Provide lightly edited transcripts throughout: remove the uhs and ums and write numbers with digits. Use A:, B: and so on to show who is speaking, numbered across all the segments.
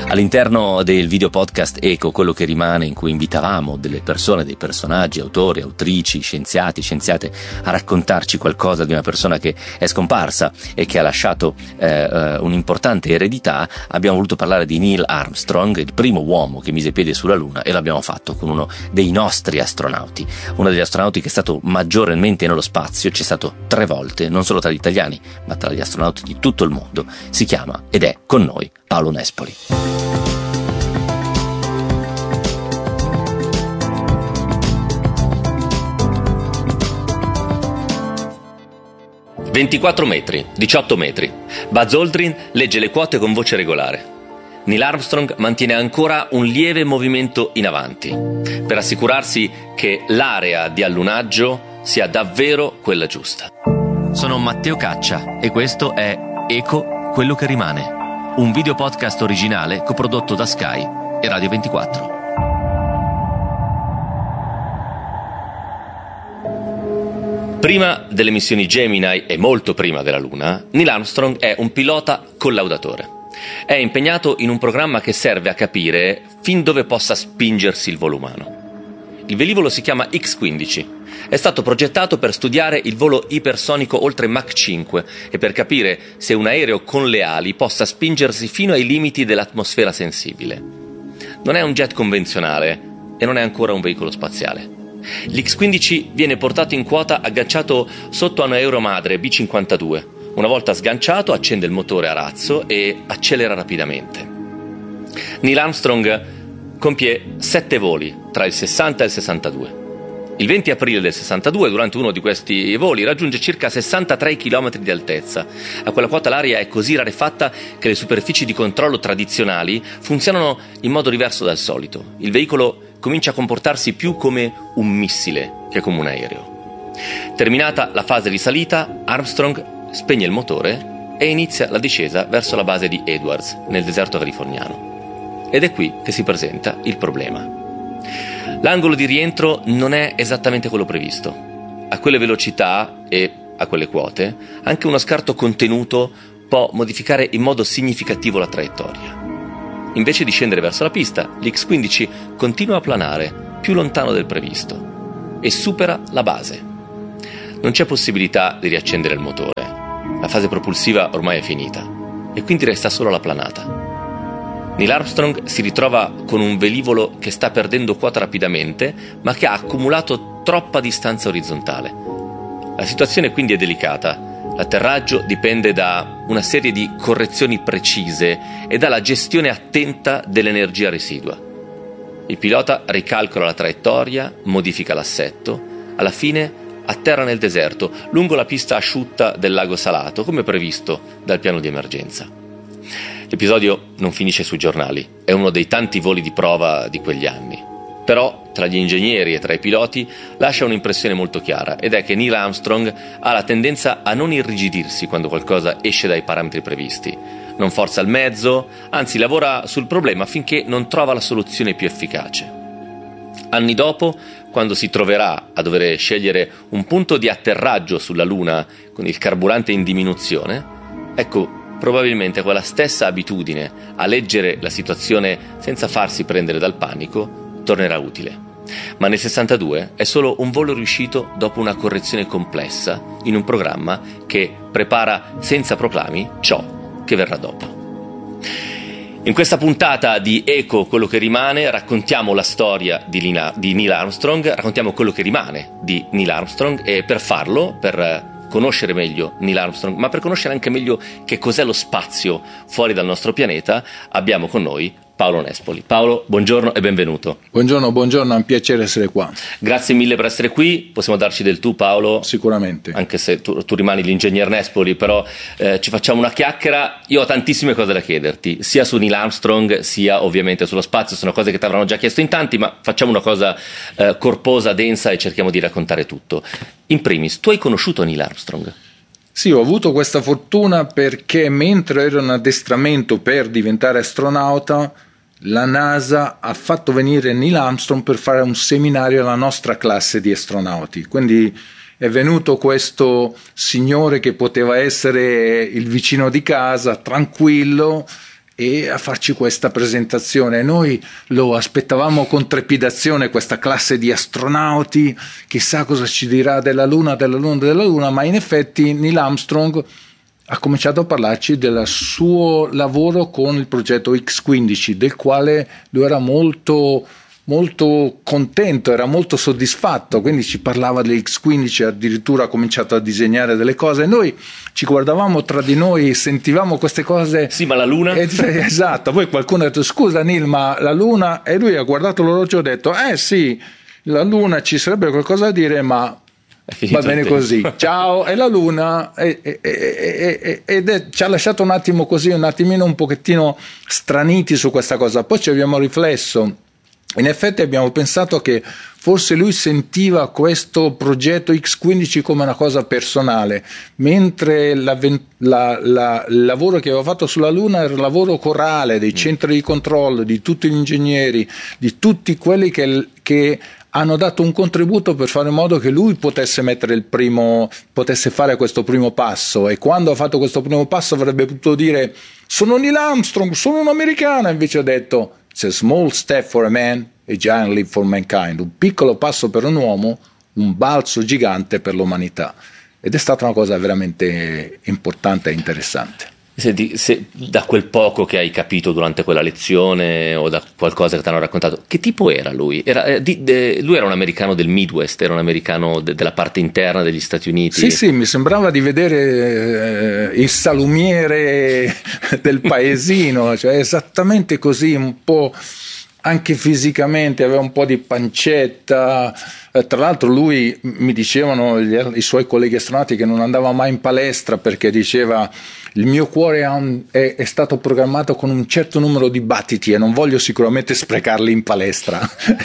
A: All'interno del video podcast Eco, quello che rimane, in cui invitavamo delle persone, dei personaggi, autori, autrici, scienziati, scienziate a raccontarci qualcosa di una persona che è scomparsa e che ha lasciato un'importante eredità, abbiamo voluto parlare di Neil Armstrong, il primo uomo che mise piede sulla Luna, e l'abbiamo fatto con uno dei nostri astronauti, uno degli astronauti che è stato maggiormente nello spazio, c'è stato 3 volte, non solo tra gli italiani ma tra gli astronauti di tutto il mondo. Si chiama ed è con noi Paolo Nespoli. «24 metri, 18 metri. Buzz Aldrin legge le quote con voce regolare. Neil Armstrong mantiene ancora un lieve movimento in avanti, per assicurarsi che l'area di allunaggio sia davvero quella giusta». Sono Matteo Caccia e questo è Eco, quello che rimane, un video podcast originale coprodotto da Sky e Radio 24. Prima delle missioni Gemini e molto prima della Luna, Neil Armstrong è un pilota collaudatore. È impegnato in un programma che serve a capire fin dove possa spingersi il volo umano. Il velivolo si chiama X-15. È stato progettato per studiare il volo ipersonico oltre Mach 5 e per capire se un aereo con le ali possa spingersi fino ai limiti dell'atmosfera sensibile. Non è un jet convenzionale e non è ancora un veicolo spaziale. L'X-15 viene portato in quota agganciato sotto a un aeromadre B-52. Una volta sganciato accende il motore a razzo e accelera rapidamente. Neil Armstrong compie 7 voli tra il 60 e il 62. Il 20 aprile del 62, durante uno di questi voli, raggiunge circa 63 km di altezza. A quella quota l'aria è così rarefatta che le superfici di controllo tradizionali funzionano in modo diverso dal solito. Il veicolo comincia a comportarsi più come un missile che come un aereo. Terminata la fase di salita, Armstrong spegne il motore e inizia la discesa verso la base di Edwards, nel deserto californiano. Ed è qui che si presenta il problema. L'angolo di rientro non è esattamente quello previsto. A quelle velocità e a quelle quote, anche uno scarto contenuto può modificare in modo significativo la traiettoria. Invece di scendere verso la pista, l'X-15 continua a planare più lontano del previsto e supera la base. Non c'è possibilità di riaccendere il motore. La fase propulsiva ormai è finita e quindi resta solo la planata. Neil Armstrong si ritrova con un velivolo che sta perdendo quota rapidamente, ma che ha accumulato troppa distanza orizzontale. La situazione quindi è delicata. L'atterraggio dipende da una serie di correzioni precise e dalla gestione attenta dell'energia residua. Il pilota ricalcola la traiettoria, modifica l'assetto, alla fine atterra nel deserto, lungo la pista asciutta del lago Salato, come previsto dal piano di emergenza. L'episodio non finisce sui giornali, è uno dei tanti voli di prova di quegli anni. Però, tra gli ingegneri e tra i piloti, lascia un'impressione molto chiara, ed è che Neil Armstrong ha la tendenza a non irrigidirsi quando qualcosa esce dai parametri previsti. Non forza il mezzo, anzi lavora sul problema finché non trova la soluzione più efficace. Anni dopo, quando si troverà a dover scegliere un punto di atterraggio sulla Luna con il carburante in diminuzione, ecco, probabilmente quella stessa abitudine a leggere la situazione senza farsi prendere dal panico tornerà utile. Ma nel 62 è solo un volo riuscito dopo una correzione complessa in un programma che prepara senza proclami ciò che verrà dopo. In questa puntata di Eco, quello che rimane, raccontiamo la storia di Neil Armstrong, raccontiamo quello che rimane di Neil Armstrong, e per farlo, per conoscere meglio Neil Armstrong, ma per conoscere anche meglio che cos'è lo spazio fuori dal nostro pianeta, abbiamo con noi Paolo Nespoli. Paolo, buongiorno e benvenuto.
B: Buongiorno, è un piacere essere qua.
A: Grazie mille per essere qui. Possiamo darci del tu, Paolo?
B: Sicuramente.
A: Anche se tu rimani l'ingegner Nespoli, però ci facciamo una chiacchiera. Io ho tantissime cose da chiederti, sia su Neil Armstrong, sia ovviamente sullo spazio. Sono cose che ti avranno già chiesto in tanti, ma facciamo una cosa corposa, densa, e cerchiamo di raccontare tutto. In primis, tu hai conosciuto Neil Armstrong?
B: Sì, ho avuto questa fortuna perché mentre ero in addestramento per diventare astronauta, la NASA ha fatto venire Neil Armstrong per fare un seminario alla nostra classe di astronauti. Quindi è venuto questo signore che poteva essere il vicino di casa, tranquillo, e a farci questa presentazione. Noi lo aspettavamo con trepidazione, questa classe di astronauti, chissà cosa ci dirà della Luna, ma in effetti Neil Armstrong ha cominciato a parlarci del suo lavoro con il progetto X-15, del quale lui era molto contento, era molto soddisfatto, quindi ci parlava dell'X-15, addirittura ha cominciato a disegnare delle cose. Noi ci guardavamo tra di noi, sentivamo queste cose.
A: Sì, ma la Luna?
B: Esatto, poi qualcuno ha detto scusa Neil, ma la Luna? E lui ha guardato l'orologio e ha detto sì, la Luna ci sarebbe qualcosa da dire, ma va bene così, ciao. E la Luna ci ha lasciato un attimo così, un attimino un pochettino straniti su questa cosa. Poi ci abbiamo riflesso. In effetti abbiamo pensato che forse lui sentiva questo progetto X-15 come una cosa personale, mentre il lavoro che aveva fatto sulla Luna era il lavoro corale dei centri di controllo, di tutti gli ingegneri, di tutti quelli che hanno dato un contributo per fare in modo che lui potesse fare questo primo passo, e quando ha fatto questo primo passo avrebbe potuto dire sono Neil Armstrong, sono un americano, invece ha detto it's a small step for a man, a giant leap for mankind, un piccolo passo per un uomo, un balzo gigante per l'umanità. Ed è stata una cosa veramente importante e interessante.
A: Senti, se da quel poco che hai capito durante quella lezione o da qualcosa che ti hanno raccontato, che tipo era lui? Lui era un americano del Midwest, era un americano della parte interna degli Stati Uniti?
B: Sì, mi sembrava di vedere il salumiere del paesino, cioè esattamente così, un po' anche fisicamente, aveva un po' di pancetta. Tra l'altro lui, mi dicevano i suoi colleghi astronauti, che non andava mai in palestra perché diceva il mio cuore è stato programmato con un certo numero di battiti e non voglio sicuramente sprecarli in palestra.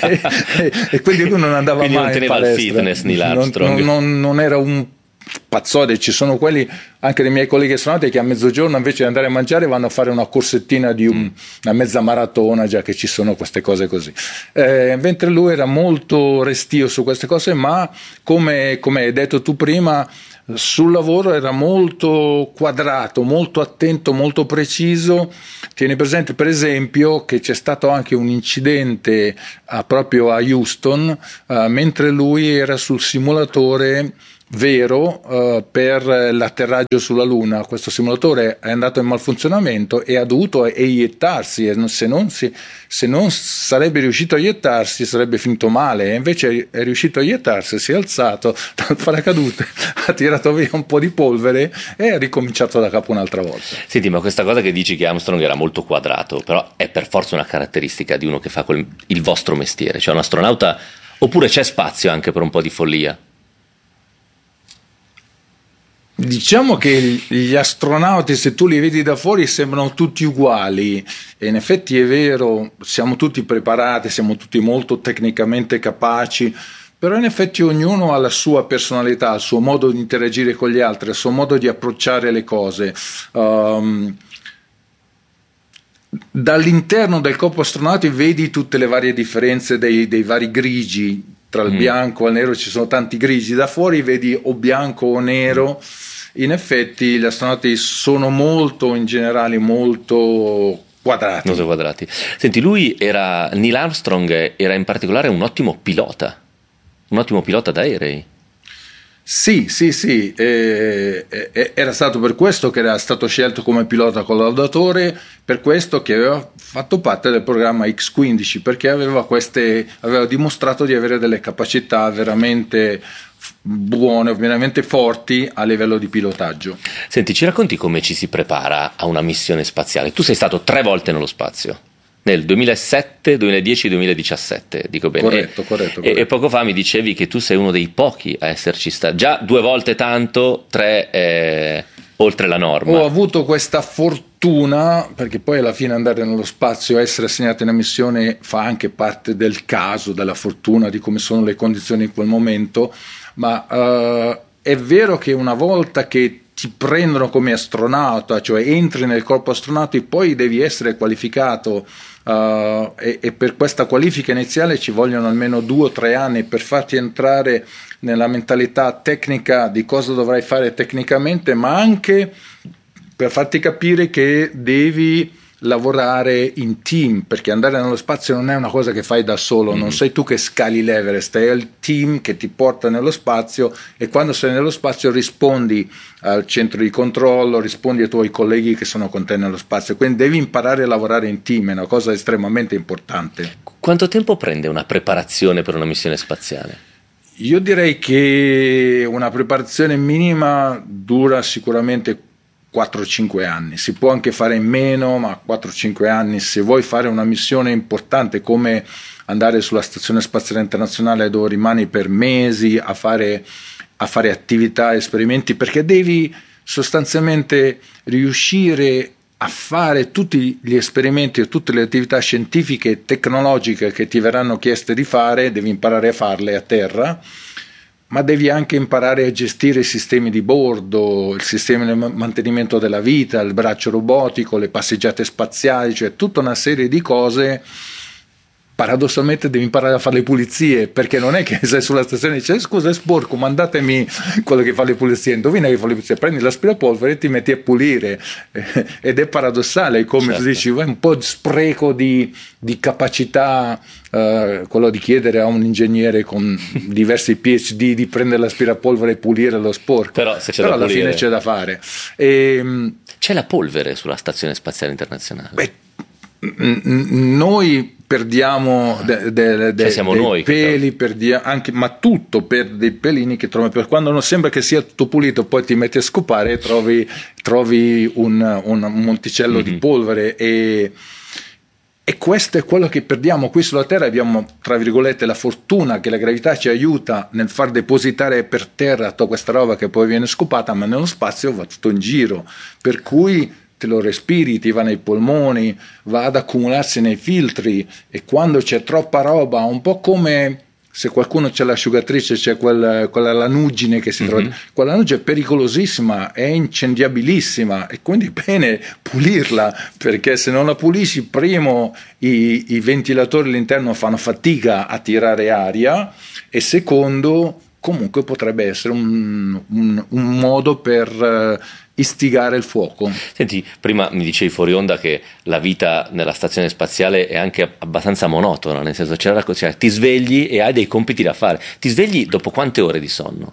B: e quindi lui non andava
A: quindi
B: mai in palestra.
A: Non teneva il fitness Neil Armstrong.
B: Non era un pazzode. Ci sono quelli anche dei miei colleghi astronauti che a mezzogiorno, invece di andare a mangiare, vanno a fare una corsettina di una mezza maratona, già che ci sono queste cose così, mentre lui era molto restio su queste cose, ma come hai detto tu prima, sul lavoro era molto quadrato, molto attento, molto preciso. Tieni presente per esempio che c'è stato anche un incidente proprio a Houston, mentre lui era sul simulatore vero per l'atterraggio sulla Luna. Questo simulatore è andato in malfunzionamento e ha dovuto eiettarsi, e se non sarebbe riuscito a eiettarsi sarebbe finito male, e invece è riuscito a eiettarsi, si è alzato dal paracadute, ha tirato via un po' di polvere e ha ricominciato da capo un'altra volta.
A: Senti, ma questa cosa che dici che Armstrong era molto quadrato, però è per forza una caratteristica di uno che fa il vostro mestiere, cioè un astronauta, oppure c'è spazio anche per un po' di follia?
B: Diciamo che gli astronauti, se tu li vedi da fuori, sembrano tutti uguali, e in effetti è vero, siamo tutti preparati, siamo tutti molto tecnicamente capaci, però in effetti ognuno ha la sua personalità, il suo modo di interagire con gli altri, il suo modo di approcciare le cose. Dall'interno del corpo astronauti vedi tutte le varie differenze dei vari grigi, tra il bianco e il nero ci sono tanti grigi, da fuori vedi o bianco o nero. In effetti gli astronauti sono in generale molto quadrati.
A: Molto quadrati. Senti, Neil Armstrong era in particolare un ottimo pilota d'aerei. Sì,
B: era stato per questo che era stato scelto come pilota collaudatore, per questo che aveva fatto parte del programma X-15, perché aveva dimostrato di avere delle capacità veramente buone, veramente forti a livello di pilotaggio.
A: Senti, ci racconti come ci si prepara a una missione spaziale? Tu sei stato 3 volte nello spazio. Nel 2007, 2010 e 2017, dico bene.
B: Corretto.
A: E poco fa mi dicevi che tu sei uno dei pochi a esserci stato. Già 2 volte tanto, 3 oltre la norma.
B: Ho avuto questa fortuna, perché poi alla fine andare nello spazio, essere assegnato in una missione fa anche parte del caso, della fortuna, di come sono le condizioni in quel momento, ma è vero che una volta che ti prendono come astronauta, cioè entri nel corpo astronauti, poi devi essere qualificato, e per questa qualifica iniziale ci vogliono almeno 2 o 3 anni per farti entrare nella mentalità tecnica di cosa dovrai fare tecnicamente, ma anche per farti capire che devi lavorare in team, perché andare nello spazio non è una cosa che fai da solo, non sei tu che scali l'Everest, è il team che ti porta nello spazio, e quando sei nello spazio rispondi al centro di controllo, rispondi ai tuoi colleghi che sono con te nello spazio, quindi devi imparare a lavorare in team, è una cosa estremamente importante.
A: Quanto tempo prende una preparazione per una missione spaziale?
B: Io direi che una preparazione minima dura sicuramente 4-5 anni, si può anche fare in meno, ma 4-5 anni se vuoi fare una missione importante come andare sulla Stazione Spaziale Internazionale, dove rimani per mesi a fare attività, esperimenti, perché devi sostanzialmente riuscire a fare tutti gli esperimenti e tutte le attività scientifiche e tecnologiche che ti verranno chieste di fare, devi imparare a farle a terra, ma devi anche imparare a gestire i sistemi di bordo, il sistema di mantenimento della vita, il braccio robotico, le passeggiate spaziali, cioè tutta una serie di cose. Paradossalmente devi imparare a fare le pulizie, perché non è che sei sulla stazione e dici scusa è sporco, mandatemi quello che fa le pulizie, indovina che fa le pulizie, prendi l'aspirapolvere e ti metti a pulire, ed è paradossale, come certo. Tu dici, un po' di spreco di capacità, quello di chiedere a un ingegnere con diversi PhD di prendere l'aspirapolvere e pulire lo sporco, però alla fine c'è da fare.
A: C'è la polvere sulla Stazione Spaziale Internazionale?
B: Beh, noi perdiamo
A: siamo
B: dei
A: noi
B: peli, anche, ma tutto per dei pelini che trovi, per quando non sembra che sia tutto pulito, poi ti metti a scopare e trovi un monticello di polvere, e questo è quello che perdiamo. Qui sulla Terra abbiamo, tra virgolette, la fortuna che la gravità ci aiuta nel far depositare per terra tutta questa roba che poi viene scopata, ma nello spazio va tutto in giro, per cui te lo respiri, ti va nei polmoni, va ad accumularsi nei filtri, e quando c'è troppa roba, un po' come se qualcuno c'è l'asciugatrice, c'è quella lanuggine che si trova, quella lanuggine è pericolosissima, è incendiabilissima, e quindi è bene pulirla, perché se non la pulisci, primo i ventilatori all'interno fanno fatica a tirare aria, e secondo comunque potrebbe essere un modo per istigare il fuoco.
A: Senti, prima mi dicevi fuori onda che la vita nella stazione spaziale è anche abbastanza monotona, nel senso cioè, ti svegli e hai dei compiti da fare. Ti svegli dopo quante ore di sonno?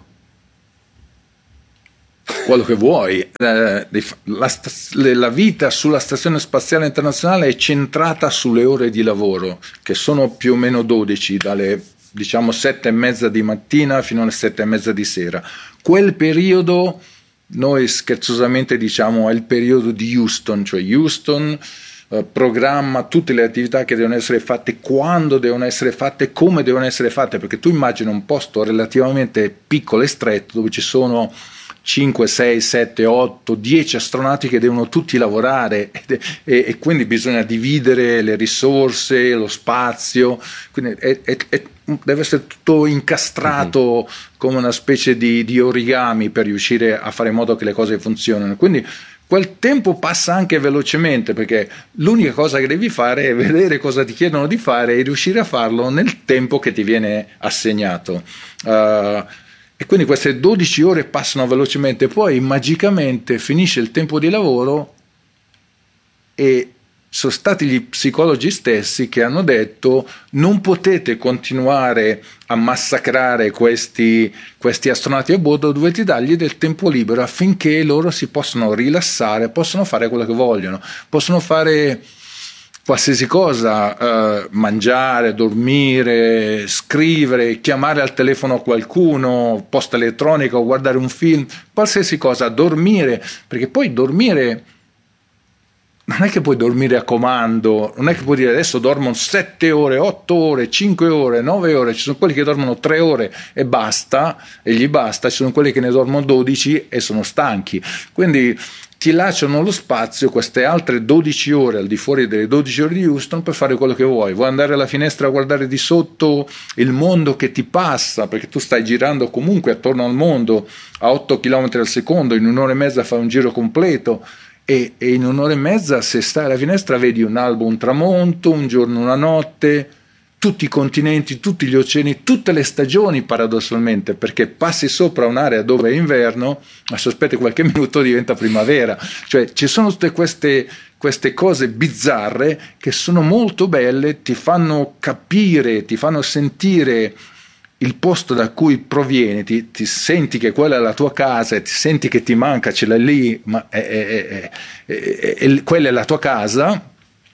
B: Quello che vuoi. La vita sulla Stazione Spaziale Internazionale è centrata sulle ore di lavoro, che sono più o meno 12, dalle 7:30 di mattina fino alle 7:30 di sera. Quel periodo noi scherzosamente diciamo è il periodo di Houston, cioè Houston programma tutte le attività che devono essere fatte, quando devono essere fatte, come devono essere fatte, perché tu immagini un posto relativamente piccolo e stretto dove ci sono 5, 6, 7, 8, 10 astronauti che devono tutti lavorare, e quindi bisogna dividere le risorse, lo spazio, quindi deve essere tutto incastrato come una specie di origami per riuscire a fare in modo che le cose funzionino. Quindi quel tempo passa anche velocemente, perché l'unica cosa che devi fare è vedere cosa ti chiedono di fare e riuscire a farlo nel tempo che ti viene assegnato. E quindi queste 12 ore passano velocemente, poi magicamente finisce il tempo di lavoro, e sono stati gli psicologi stessi che hanno detto non potete continuare a massacrare questi astronauti a bordo, dovete dargli del tempo libero affinché loro si possano rilassare, possono fare quello che vogliono, possono fare qualsiasi cosa, mangiare, dormire, scrivere, chiamare al telefono qualcuno, posta elettronica o guardare un film, qualsiasi cosa, dormire, perché poi dormire non è che puoi dormire a comando, non è che puoi dire adesso dormo 7 ore, 8 ore, 5 ore, 9 ore, ci sono quelli che dormono 3 ore e basta, e gli basta, ci sono quelli che ne dormono 12 e sono stanchi, quindi ti lasciano lo spazio, queste altre 12 ore al di fuori delle 12 ore di Houston, per fare quello che vuoi andare alla finestra a guardare di sotto il mondo che ti passa, perché tu stai girando comunque attorno al mondo a 8 km al secondo, in un'ora e mezza fai un giro completo, e in un'ora e mezza se stai alla finestra vedi un albo, un tramonto, un giorno, una notte, tutti i continenti, tutti gli oceani, tutte le stagioni paradossalmente, perché passi sopra un'area dove è inverno, ma se aspetti qualche minuto diventa primavera, cioè ci sono tutte queste queste cose bizzarre che sono molto belle, ti fanno capire, ti fanno sentire il posto da cui provieni, ti senti che quella è la tua casa, ti senti che ti manca, ce l'hai lì, ma quella è la tua casa,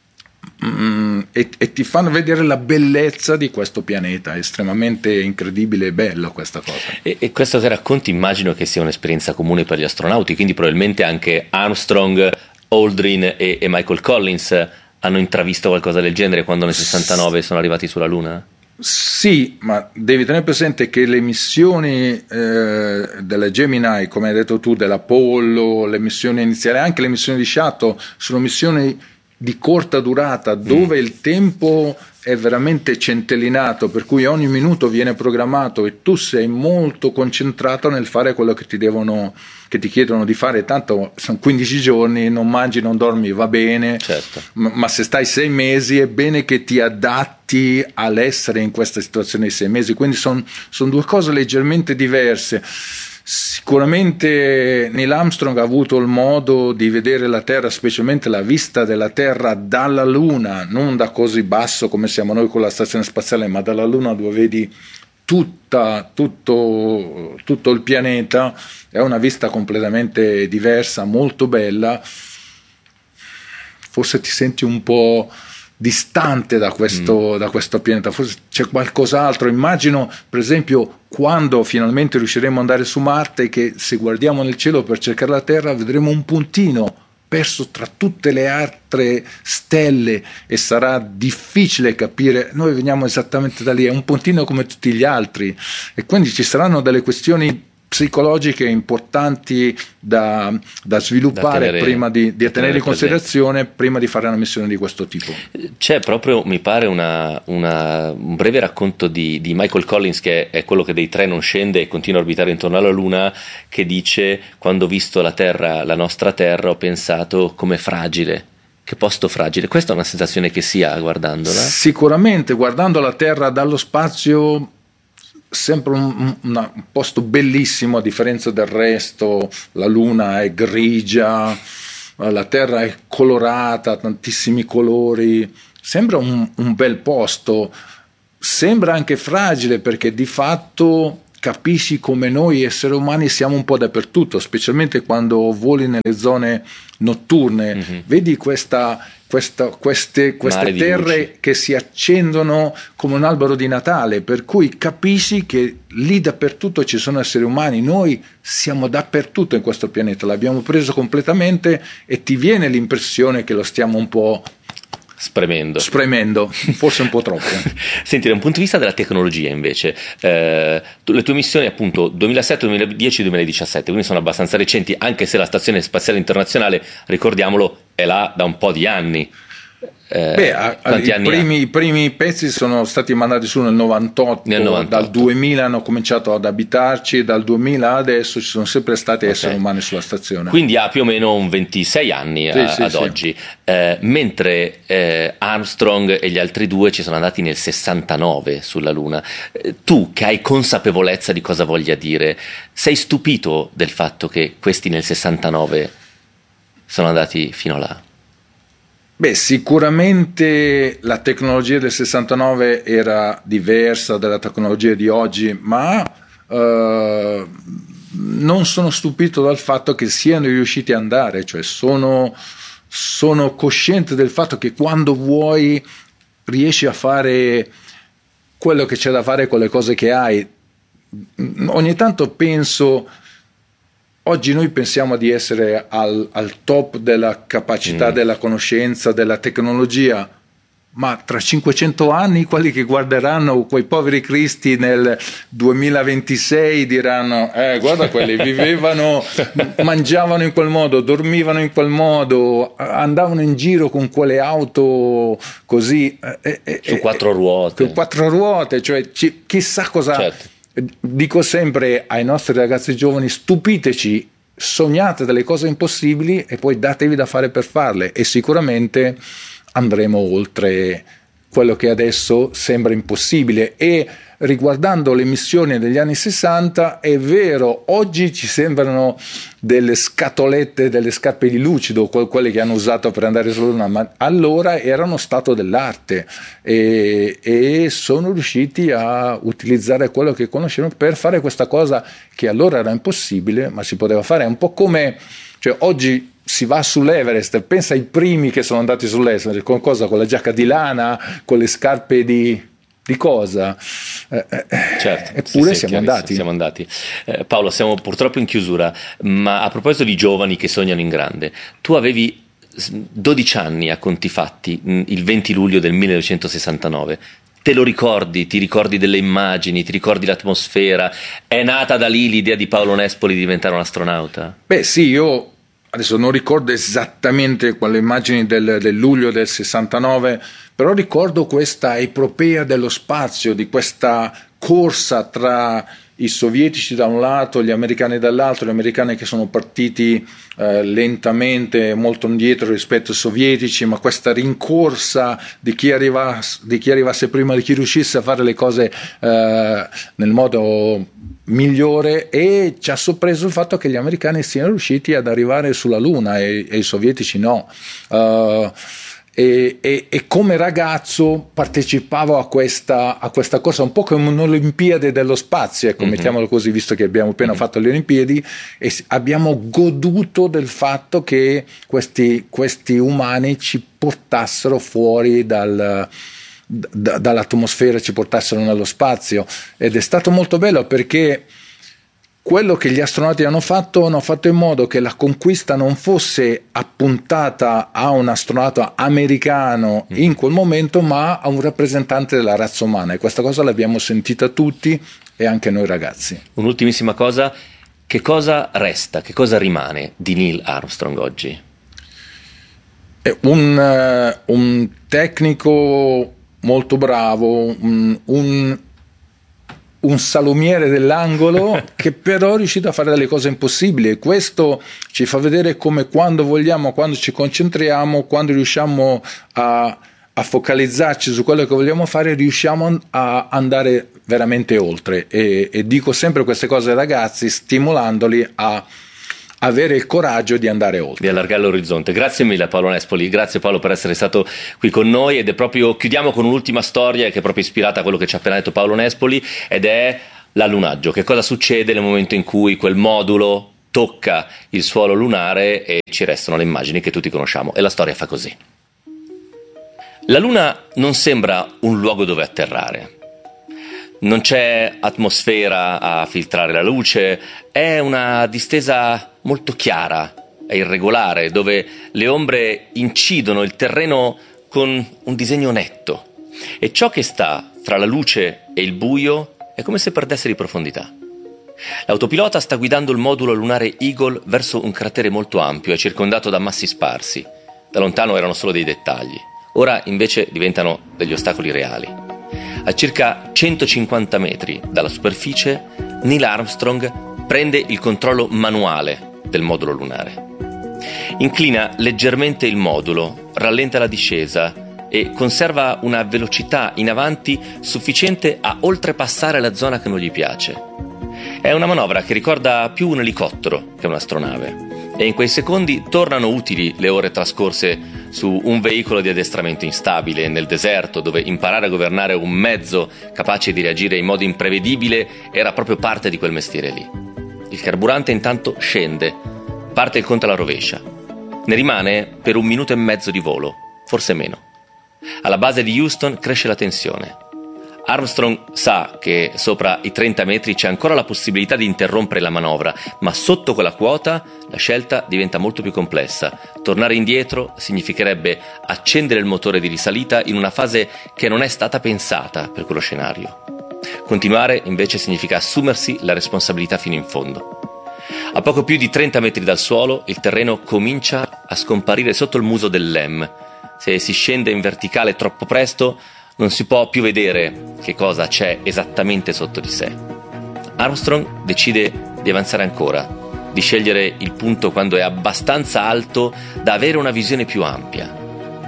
B: e ti fanno vedere la bellezza di questo pianeta. È estremamente incredibile e bello questa cosa.
A: E questo che racconti immagino che sia un'esperienza comune per gli astronauti, quindi probabilmente anche Armstrong, Aldrin e Michael Collins hanno intravisto qualcosa del genere quando nel 69 sono arrivati sulla Luna?
B: Sì, ma devi tenere presente che le missioni della Gemini, come hai detto tu, dell'Apollo, le missioni iniziali, anche le missioni di Shuttle, sono missioni di corta durata, dove il tempo è veramente centellinato, per cui ogni minuto viene programmato e tu sei molto concentrato nel fare quello che ti chiedono di fare. Tanto sono 15 giorni, non mangi, non dormi, va bene,
A: certo.
B: Ma se stai 6 mesi è bene che ti adatti all'essere in questa situazione di 6 mesi, quindi sono due cose leggermente diverse. Sicuramente Neil Armstrong ha avuto il modo di vedere la Terra, specialmente la vista della Terra dalla Luna, non da così basso come siamo noi con la stazione spaziale, ma dalla Luna, dove vedi tutto il pianeta. È una vista completamente diversa, molto bella. Forse ti senti un po' distante da questo pianeta, forse c'è qualcos'altro. Immagino, per esempio, quando finalmente riusciremo ad andare su Marte, che se guardiamo nel cielo per cercare la Terra vedremo un puntino perso tra tutte le altre stelle e sarà difficile capire. Noi veniamo esattamente da lì, è un puntino come tutti gli altri, e quindi ci saranno delle questioni psicologiche importanti da sviluppare, prima di tenere in considerazione prima di fare una missione di questo tipo.
A: C'è proprio, mi pare, un breve racconto di Michael Collins, che è quello che dei tre non scende e continua a orbitare intorno alla Luna, che dice: quando ho visto la Terra, la nostra Terra, ho pensato come fragile. Che posto fragile. Questa è una sensazione che si ha guardandola?
B: Sicuramente, guardando la Terra dallo spazio sembra un posto bellissimo, a differenza del resto. La Luna è grigia, la Terra è colorata, tantissimi colori, sembra un bel posto. Sembra anche fragile, perché di fatto capisci come noi esseri umani siamo un po' dappertutto, specialmente quando voli nelle zone notturne. Vedi queste terre che si accendono come un albero di Natale, per cui capisci che lì dappertutto ci sono esseri umani. Noi siamo dappertutto in questo pianeta, l'abbiamo preso completamente e ti viene l'impressione che lo stiamo un po' spremendo, forse un po' troppo.
A: Senti, da un punto di vista della tecnologia invece, le tue missioni appunto 2007, 2010, 2017, quindi sono abbastanza recenti, anche se la Stazione Spaziale Internazionale, ricordiamolo, è là da un po' di anni.
B: I primi pezzi sono stati mandati su nel 98. Dal 2000 hanno cominciato ad abitarci, dal 2000 adesso ci sono sempre stati esseri umani sulla stazione.
A: Quindi ha più o meno un 26 anni ad oggi, mentre Armstrong e gli altri due ci sono andati nel 69 sulla Luna. Tu, che hai consapevolezza di cosa voglia dire, sei stupito del fatto che questi nel 69 sono andati fino là?
B: Sicuramente la tecnologia del 69 era diversa dalla tecnologia di oggi, ma non sono stupito dal fatto che siano riusciti ad andare, cioè sono cosciente del fatto che quando vuoi riesci a fare quello che c'è da fare con le cose che hai. Ogni tanto penso, oggi noi pensiamo di essere al top della capacità, della conoscenza, della tecnologia, ma tra 500 anni quelli che guarderanno quei poveri cristi nel 2026 diranno: guarda, quelli vivevano, mangiavano in quel modo, dormivano in quel modo, andavano in giro con quelle auto così
A: su quattro ruote,
B: cioè chissà cosa.
A: Certo.
B: Dico sempre ai nostri ragazzi giovani: stupiteci, sognate delle cose impossibili e poi datevi da fare per farle, e sicuramente andremo oltre quello che adesso sembra impossibile. E riguardando le missioni degli anni 60, è vero, oggi ci sembrano delle scatolette, delle scarpe di lucido, quelle che hanno usato per andare sulla Luna, ma allora erano stato dell'arte e sono riusciti a utilizzare quello che conoscevano per fare questa cosa che allora era impossibile, ma si poteva fare. È un po' come, cioè, oggi si va sull'Everest, pensa ai primi che sono andati sull'Everest, con cosa? Con la giacca di lana, con le scarpe di cosa?
A: Certo,
B: eppure
A: sì,
B: siamo
A: andati. Paolo, siamo purtroppo in chiusura, ma a proposito di giovani che sognano in grande, tu avevi 12 anni a conti fatti il 20 luglio del 1969. Te lo ricordi? Ti ricordi delle immagini? Ti ricordi l'atmosfera? È nata da lì l'idea di Paolo Nespoli di diventare un astronauta?
B: Beh sì, io adesso non ricordo esattamente quelle immagini del luglio del 69, però ricordo questa epopea dello spazio, di questa corsa tra i sovietici da un lato, gli americani dall'altro, gli americani che sono partiti lentamente, molto indietro rispetto ai sovietici, ma questa rincorsa di chi arrivasse prima, di chi riuscisse a fare le cose nel modo migliore, e ci ha sorpreso il fatto che gli americani siano riusciti ad arrivare sulla Luna e i sovietici no. E come ragazzo partecipavo a questa corsa, un po' come un'Olimpiade dello spazio, ecco, mettiamolo così, visto che abbiamo appena fatto le Olimpiadi, e abbiamo goduto del fatto che questi umani ci portassero fuori dall'atmosfera, ci portassero nello spazio, ed è stato molto bello perché quello che gli astronauti hanno fatto in modo che la conquista non fosse appuntata a un astronauta americano in quel momento, ma a un rappresentante della razza umana, e questa cosa l'abbiamo sentita tutti e anche noi ragazzi.
A: Un'ultimissima cosa, che cosa resta, che cosa rimane di Neil Armstrong oggi?
B: È un tecnico molto bravo, un salumiere dell'angolo che però è riuscito a fare delle cose impossibili, e questo ci fa vedere come quando vogliamo, quando ci concentriamo, quando riusciamo a focalizzarci su quello che vogliamo fare, riusciamo a andare veramente oltre, e dico sempre queste cose ai ragazzi, stimolandoli a avere il coraggio di andare oltre,
A: di allargare l'orizzonte. Grazie mille Paolo Nespoli, grazie Paolo per essere stato qui con noi, ed è proprio, chiudiamo con un'ultima storia che è proprio ispirata a quello che ci ha appena detto Paolo Nespoli, ed è l'allunaggio. Che cosa succede nel momento in cui quel modulo tocca il suolo lunare e ci restano le immagini che tutti conosciamo, e la storia fa così. La Luna non sembra un luogo dove atterrare. Non c'è atmosfera a filtrare la luce, è una distesa molto chiara e irregolare, dove le ombre incidono il terreno con un disegno netto, e ciò che sta tra la luce e il buio è come se perdesse di profondità. L'autopilota sta guidando il modulo lunare Eagle verso un cratere molto ampio e circondato da massi sparsi. Da lontano erano solo dei dettagli, ora invece diventano degli ostacoli reali. A circa 150 metri dalla superficie, Neil Armstrong prende il controllo manuale del modulo lunare. Inclina leggermente il modulo, rallenta la discesa e conserva una velocità in avanti sufficiente a oltrepassare la zona che non gli piace. È una manovra che ricorda più un elicottero che un'astronave, e in quei secondi tornano utili le ore trascorse su un veicolo di addestramento instabile nel deserto, dove imparare a governare un mezzo capace di reagire in modo imprevedibile era proprio parte di quel mestiere lì. Il carburante intanto scende, parte il conto alla rovescia. Ne rimane per 1 minuto e mezzo di volo, forse meno. Alla base di Houston cresce la tensione. Armstrong sa che sopra i 30 metri c'è ancora la possibilità di interrompere la manovra, ma sotto quella quota la scelta diventa molto più complessa. Tornare indietro significherebbe accendere il motore di risalita in una fase che non è stata pensata per quello scenario. Continuare invece significa assumersi la responsabilità fino in fondo. A poco più di 30 metri dal suolo il terreno comincia a scomparire sotto il muso del LEM. Se si scende in verticale troppo presto non si può più vedere che cosa c'è esattamente sotto di sé. Armstrong decide di avanzare ancora, di scegliere il punto quando è abbastanza alto da avere una visione più ampia.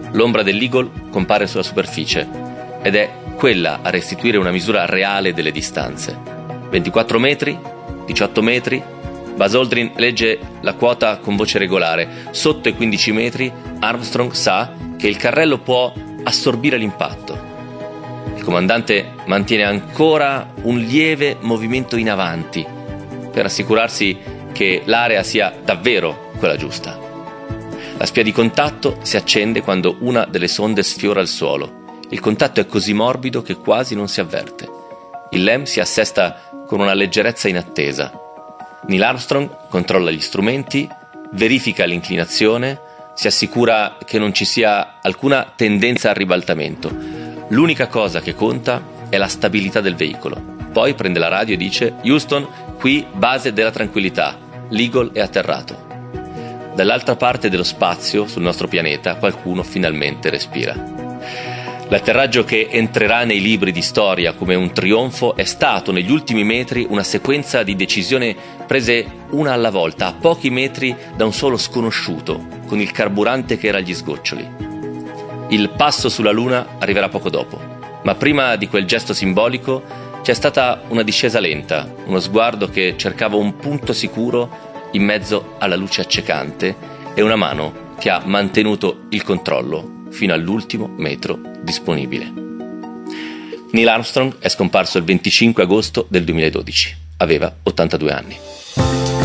A: l'ombra dell'Eagle compare sulla superficie ed è quella a restituire una misura reale delle distanze. 24 metri, 18 metri, Buzz Aldrin legge la quota con voce regolare. Sotto i 15 metri Armstrong sa che il carrello può assorbire l'impatto. Il comandante mantiene ancora un lieve movimento in avanti per assicurarsi che l'area sia davvero quella giusta. La spia di contatto si accende quando una delle sonde sfiora il suolo. Il contatto è così morbido che quasi non si avverte. Il LEM si assesta con una leggerezza inattesa. Neil Armstrong controlla gli strumenti, verifica l'inclinazione, si assicura che non ci sia alcuna tendenza al ribaltamento. L'unica cosa che conta è la stabilità del veicolo. Poi prende la radio e dice: Houston, qui base della tranquillità, l'Eagle è atterrato. Dall'altra parte dello spazio, sul nostro pianeta, qualcuno finalmente respira. L'atterraggio che entrerà nei libri di storia come un trionfo è stato negli ultimi metri una sequenza di decisioni prese una alla volta, a pochi metri da un suolo sconosciuto, con il carburante che era agli sgoccioli. Il passo sulla Luna arriverà poco dopo, ma prima di quel gesto simbolico c'è stata una discesa lenta, uno sguardo che cercava un punto sicuro in mezzo alla luce accecante e una mano che ha mantenuto il controllo fino all'ultimo metro disponibile. Neil Armstrong è scomparso il 25 agosto del 2012. Aveva 82 anni.